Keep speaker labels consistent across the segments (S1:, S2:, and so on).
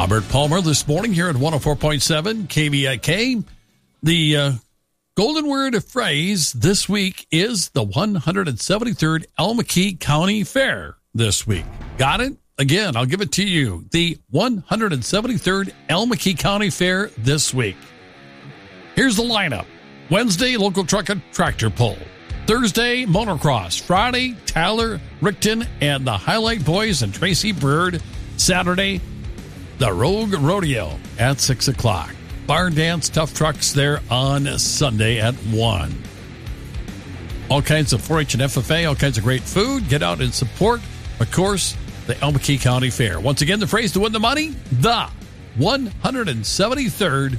S1: Robert Palmer this morning here at 104.7 KVIK. The golden word of phrase this week is the 173rd Elm-McKee County Fair this week. Got it? Again, I'll give it to you. The 173rd Elm-McKee County Fair this week. Here's the lineup. Wednesday, local truck and tractor pull. Thursday, motocross. Friday, Tyler Rickton and the Highlight Boys and Tracy Bird. Saturday, the Rogue Rodeo at 6 o'clock. Barn dance, tough trucks there on Sunday at 1. All kinds of 4-H and FFA, all kinds of great food. Get out and support, of course, the Elm-McKee County Fair. Once again, the phrase to win the money, the 173rd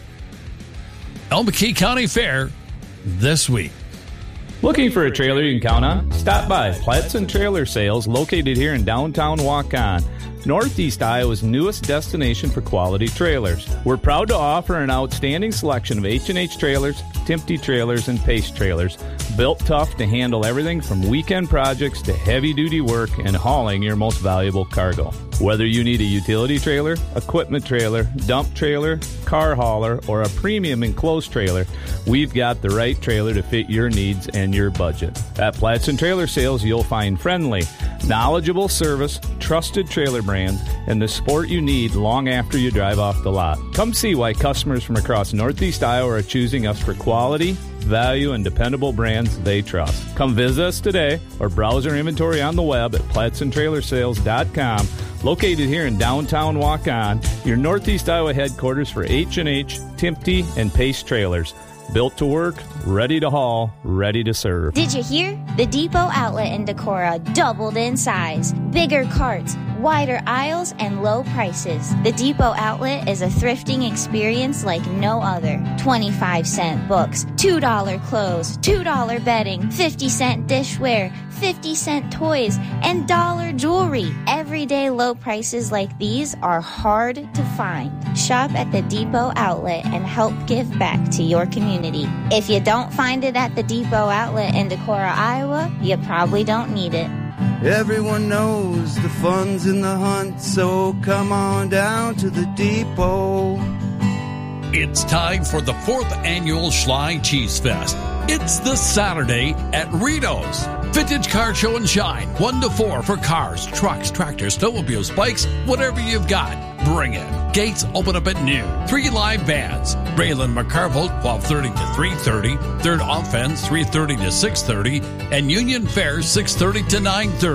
S1: Elm-McKee County Fair this week.
S2: Looking for a trailer you can count on? Stop by Platson Trailer Sales, located here in downtown Waukon, Northeast Iowa's newest destination for quality trailers. We're proud to offer an outstanding selection of H&H trailers, Timpte trailers, and Pace trailers, built tough to handle everything from weekend projects to heavy-duty work and hauling your most valuable cargo. Whether you need a utility trailer, equipment trailer, dump trailer, car hauler, or a premium enclosed trailer, we've got the right trailer to fit your needs and your budget. At Platson Trailer Sales, you'll find friendly, knowledgeable service, trusted trailer brands, and the support you need long after you drive off the lot. Come see why customers from across Northeast Iowa are choosing us for quality, value, and dependable brands they trust. Come visit us today or browse our inventory on the web at PlatsonTrailerSales.com, located here in downtown Waukon, your Northeast Iowa headquarters for H&H, Timpte, and Pace trailers. Built to work, ready to haul, ready to serve.
S3: Did you hear? The Depot outlet in Decorah doubled in size. Bigger carts, wider aisles, and low prices. The Depot outlet is a thrifting experience like no other. 25-cent books, $2 clothes, $2 bedding, 50-cent dishware, 50-cent toys, and dollar jewelry. Everyday low prices like these are hard to find. Shop at the Depot outlet and help give back to your community. If you don't find it at the Depot outlet in Decorah, Iowa, you probably don't need it.
S4: Everyone knows the fun's in the hunt, so come on down to the Depot.
S1: It's time for the 4th annual Schley Cheese Fest. It's this Saturday at Rito's. Vintage Car Show and Shine, 1 to 4 for cars, trucks, tractors, snowmobiles, bikes, whatever you've got, bring it. Gates open up at noon. 3 live bands. Braylon McCarville, 12:30 to 3:30. Third Offense, 3:30 to 6:30. And Union Fair, 6:30 to 9:30.